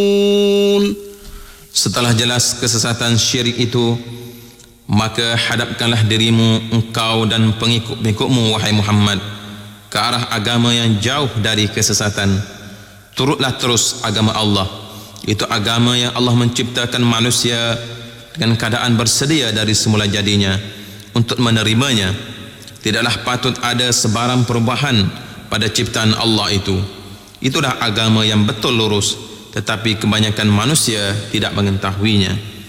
Setelah jelas kesesatan syirik itu, maka hadapkanlah dirimu, engkau dan pengikut-pengikutmu, wahai Muhammad, ke arah agama yang jauh dari kesesatan. Turutlah terus agama Allah. Itu agama yang Allah menciptakan manusia dengan keadaan bersedia dari semula jadinya untuk menerimanya. Tidaklah patut ada sebarang perubahan pada ciptaan Allah itu. Itulah agama yang betul lurus, tetapi kebanyakan manusia tidak mengetahuinya.